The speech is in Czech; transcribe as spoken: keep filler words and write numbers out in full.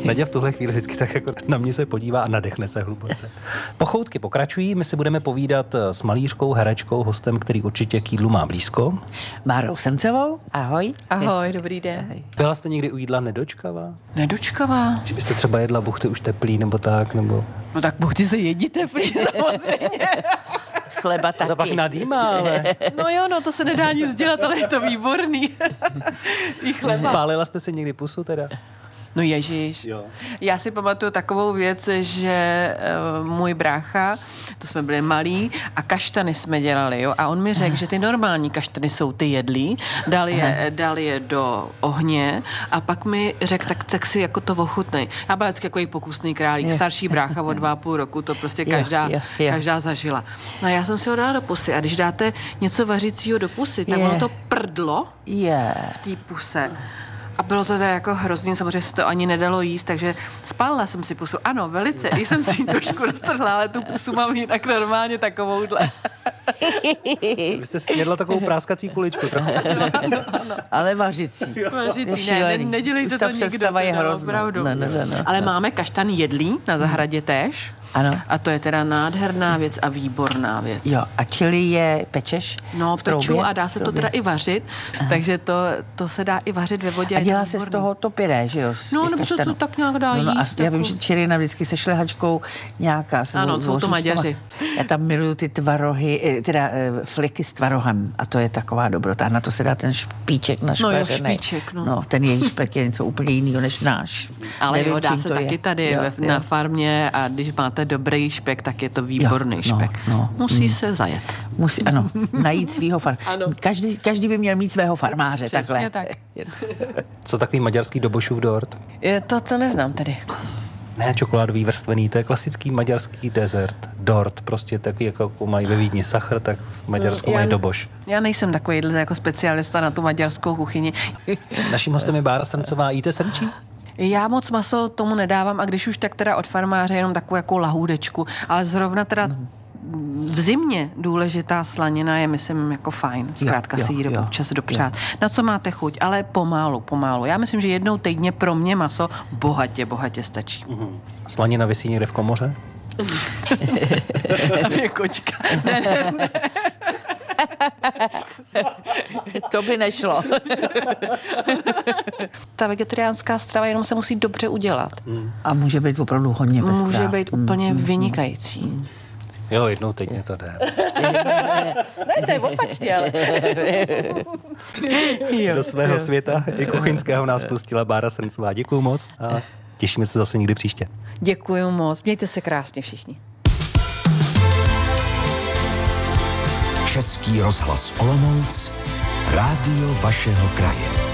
Naděja v tuhle chvíli vždycky tak jako na mě se podívá a nadechne se hluboce. Pochoutky pokračují, my si budeme povídat s malířkou, herečkou, hostem, který určitě k jídlu má blízko. Bárou Sencovou, ahoj. Ahoj, dobrý den. Ahoj. Byla jste někdy u jídla nedočkavá? Nedočkavá? Že byste třeba jedla buchty už teplý nebo tak, nebo... No tak buchty se jedí teplý samozřejmě. Chleba taky. To pak nadýmá, ale... No jo, no to se nedá nic dělat, ale je to výborný. I chleba. Spálila jste si někdy pusu teda? No ježiš. Jo. Já si pamatuju takovou věc, že uh, můj brácha, to jsme byli malí a kaštany jsme dělali, jo, a on mi řekl, že ty normální kaštany jsou ty jedlí, dal je, dal je do ohně a pak mi řekl, tak, tak si jako to ochutnej. Já byla vždycky takový pokusný králík, starší brácha od dva a půl roku, to prostě každá, jo, jo. každá zažila. No a já jsem si ho dala do pusy a když dáte něco vařícího do pusy, tak Je. ono to prdlo Je. v té puse. A bylo to teda jako hrozný, samozřejmě se to ani nedalo jíst, takže spálila jsem si pusu. Ano, velice, i jsem si ji trošku roztrhla, ale tu pusu mám jinak normálně takovouhle. Vy jste snědla takovou práskací kuličku trochu. Ano, ano, ano. Ale vařicí. Vařící, ne, ne, nedělejte Už to ta nikdo. představa je teda, hrozná. opravdu. Ne, ne, ne, ne. Ale máme kaštan jedlí na zahradě též. Ano. A to je teda nádherná věc a výborná věc. Jo, a čili je pečeš? No, v troubě? peču a dá se V to troubě. teda i vařit, takže to, to se dá i vařit ve vodě. A je dělá to se z výborný. toho to pyré, že jo? Z No, těch nebo se to kaštanů. tak nějak dá no, no, a jíst, já vím, jako- že čirina vždycky se šlehačkou nějaká. s Ano, vo- jsou to voříškama. Maďaři. Já tam miluju ty tvarohy, eh, teda eh, fliky s tvarohem a to je taková dobrota. Na to se dá ten špíček našpeřený. No jo, špíček, no. no. ten její špek je něco úplně jiného než náš. Ale Nevím, jo, dá čím se to taky je. tady Jo, ve, jo. na farmě a když máte dobrý špek, tak je to výborný no, špek. no, Musí mm. se zajet. Musí, ano, najít svýho far. Ano. Každý, každý by měl mít svého farmáře. Přesně takhle. tak. Co takový maďarský dobošův dort? Je to, co neznám tedy. Ne čokoládový vrstvený, to je klasický maďarský dezert. Dort, prostě taky jako mají ve Vídni sachr, tak v Maďarsku Já- mají doboš. Já nejsem takový jako specialista na tu maďarskou kuchyni. Naším hostem je Bára Srncová. Jíte srnčí? Já moc maso tomu nedávám a když už tak teda od farmáře jenom takovou jako lahůdečku, ale zrovna teda v zimě důležitá slanina je, myslím, jako fajn. Zkrátka Jo, si ji jo, občas dopřát. Na co máte chuť, ale pomálu, pomálu. Já myslím, že jednou týdně pro mě maso bohatě, bohatě stačí. Slanina visí někde v komoře? Tam je kočka. Ne, ne, ne. To by nešlo. Ta vegetariánská strava jenom se musí dobře udělat. A může být opravdu hodně pestrá. Může být úplně vynikající. Jo, jednou týdně to jde. Ne, to je opačně, ale... Do svého světa i kuchyňského nás pustila Bára Srncová. Děkuju moc a těšíme se zase někdy příště. Děkuju moc. Mějte se krásně všichni. Český rozhlas Olomouc, rádio vašeho kraje.